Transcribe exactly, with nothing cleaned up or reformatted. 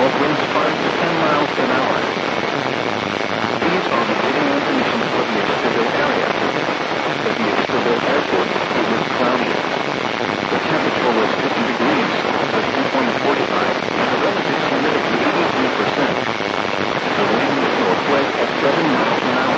of winds five to ten miles an hour. These are the radar conditions for the Dieksville area. At the Dieksville Airport, it was cloudy. The temperature was fifty degrees, the dew point forty-five, and the relative humidity eighty-three percent. The wind was northwest at seven miles an hour.